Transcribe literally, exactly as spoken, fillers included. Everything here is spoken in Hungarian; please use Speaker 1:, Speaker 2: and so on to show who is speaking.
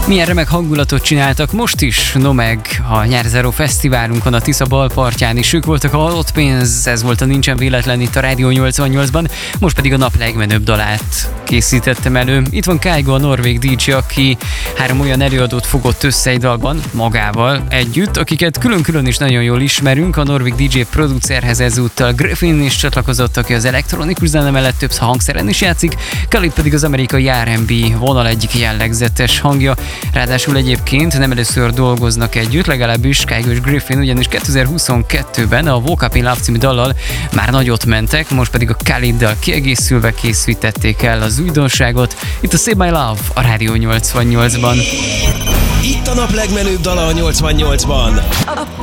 Speaker 1: Milyen remek hangulatot csináltak most is, no meg a Nyárzáró Fesztiválunkon a Tisza balpartján is. Ők voltak a Halott pénz, ez volt a Nincsen véletlen itt a Rádió nyolcvannyolcban, most pedig a nap legmenőbb dalát készítettem elő. Itt van Kygo, a norvég dé dzsé, aki három olyan előadót fogott össze egy dalban magával együtt, akiket külön-külön is nagyon jól ismerünk. A norvég dé dzsé producerhez ezúttal Griffin is csatlakozott, aki az elektronikus zene mellett több hangszeren is játszik, Khalid pedig az amerikai er end bé vonal egyik jellegzetes hangja. Ráadásul egyébként nem először dolgoznak együtt, legalábbis Kygo és Griffin, ugyanis kétezer-huszonkettőben a Woke Up in Love című dallal már nagyot mentek, most pedig a Khaliddal kiegészülve készítették el az újdonságot. Itt a Save My Love a Rádió nyolcvannyolcban.
Speaker 2: Itt a nap legmenőbb dala a nyolcvannyolcban.
Speaker 3: A